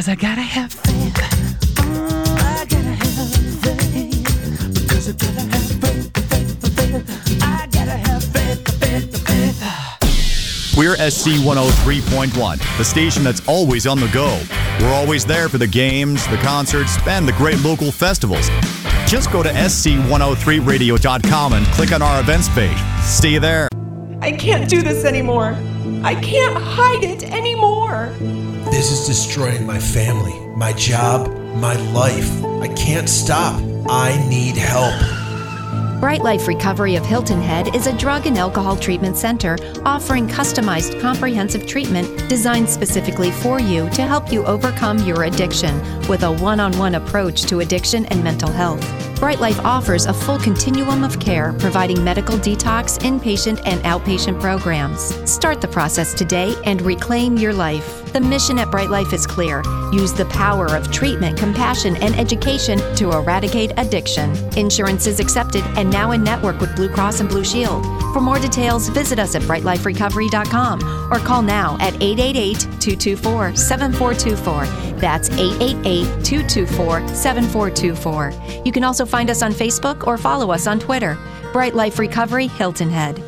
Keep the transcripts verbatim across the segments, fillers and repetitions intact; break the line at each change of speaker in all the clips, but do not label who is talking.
Because I gotta have faith. Oh, I gotta have faith. Because I gotta have faith, faith, faith. I gotta have faith, faith, faith.
We're S C one oh three point one, the station that's always on the go. We're always there for the games, the concerts, and the great local festivals. Just go to S C one oh three radio dot com and click on our events page. See you there.
I can't do this anymore. I can't hide it anymore.
This is destroying my family, my job, my life. I can't stop. I need help.
Bright Life Recovery of Hilton Head is a drug and alcohol treatment center offering customized comprehensive treatment designed specifically for you to help you overcome your addiction with a one-on-one approach to addiction and mental health. Bright Life offers a full continuum of care, providing medical detox, inpatient, and outpatient programs. Start the process today and reclaim your life. The mission at Bright Life is clear. Use the power of treatment, compassion, and education to eradicate addiction. Insurance is accepted and now in network with Blue Cross and Blue Shield. For more details, visit us at bright life recovery dot com or call now at eight eight eight, two two four, seven four two four. That's eight eight eight, two two four, seven four two four. You can also find us on Facebook or follow us on Twitter. Bright Life Recovery, Hilton Head.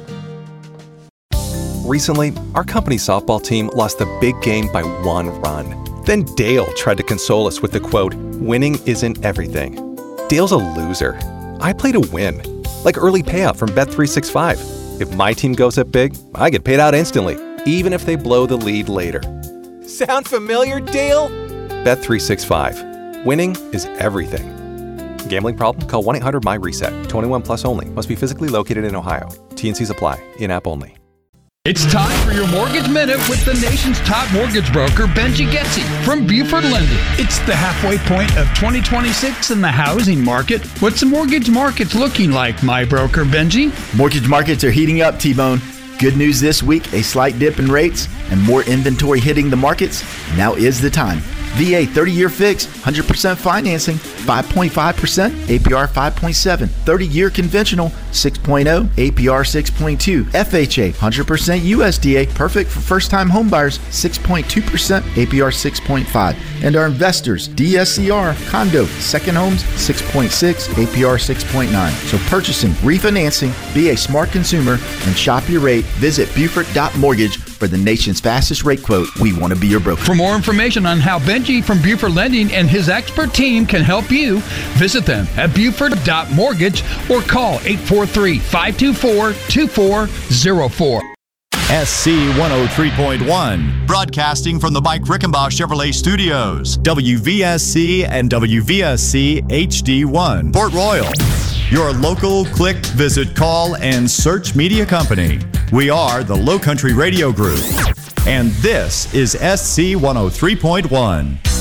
Recently, our company softball team lost the big game by one run. Then Dale tried to console us with the quote, "Winning isn't everything." Dale's a loser. I play to win. Like early payout from Bet three sixty-five. If my team goes up big, I get paid out instantly, even if they blow the lead later. Sound familiar, Dale? Bet three sixty-five. Winning is everything. Gambling problem? Call one eight hundred M Y reset. twenty-one plus only. Must be physically located in Ohio. T N Cs apply. In-app only.
It's time for your Mortgage Minute with the nation's top mortgage broker, Benji Getzi from Buford Lending.
It's the halfway point of twenty twenty-six in the housing market. What's the mortgage markets looking like, my broker, Benji?
Mortgage markets are heating up, T-Bone. Good news this week, a slight dip in rates and more inventory hitting the markets. Now is the time. V A thirty-year fix, one hundred percent financing, five point five percent, A P R five point seven. thirty-year conventional, six point oh, A P R six point two. F H A, one hundred percent U S D A, perfect for first-time homebuyers, six point two percent, A P R six point five. And our investors, D S C R, condo, second homes, six point six, A P R six point nine. So purchasing, refinancing, be a smart consumer, and shop your rate. Visit Buford dot mortgage for the nation's fastest rate quote. We want to be your broker.
For more information on how Benji from Buford Lending and his expert team can help you, visit them at Buford dot mortgage or call eight four three, five two four, two four zero four.
S C one oh three point one, broadcasting from the Mike Rickenbach Chevrolet Studios, W V S C and W V S C H D one, Port Royal. Your local click, visit, call, and search media company. We are the Low Country Radio Group. And this is S C one oh three point one.